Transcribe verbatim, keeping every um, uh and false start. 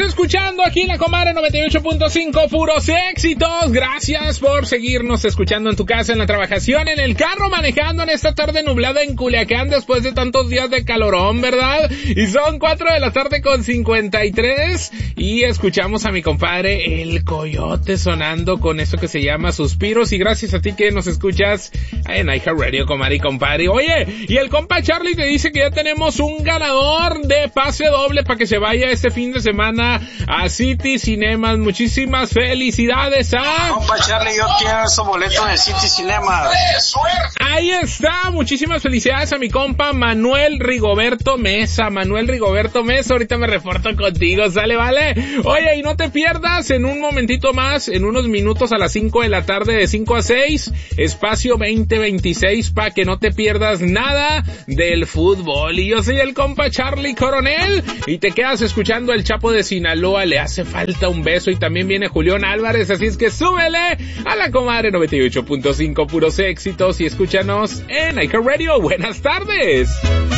escuchando aquí en la Comadre noventa y ocho punto cinco, puros éxitos. Gracias por seguirnos escuchando en tu casa, en la trabajación, en el carro, manejando en esta tarde nublada en Culiacán después de tantos días de calorón, ¿verdad? Y son cuatro de la tarde con cincuenta y tres y escuchamos a mi compadre El Coyote sonando con esto que se llama Suspiros, y gracias a ti que nos escuchas en iHeartRadio, comadre y compadre. Oye, y el compa Charlie te dice que ya tenemos un ganador de pase doble para que se vaya este fin de semana a City Cinemas. Muchísimas felicidades a... Compa Charlie, yo quiero esos boletos de City Cinemas. Ahí está, muchísimas felicidades a mi compa Manuel Rigoberto Mesa. Manuel Rigoberto Mesa, ahorita me reporto contigo, ¿sale, vale? Oye, y no te pierdas en un momentito más, en unos minutos a las cinco de la tarde, de cinco a seis, espacio veinte veintiséis, para que no te pierdas nada del fútbol. Y yo soy el compa Charlie Coronel, y te quedas escuchando El Chapo de Sinaloa, Le Hace Falta un Beso, y también viene Julián Álvarez, así es que súbele a la Comadre noventa y ocho punto cinco, puros éxitos, y escúchanos en iHeartRadio. Buenas tardes.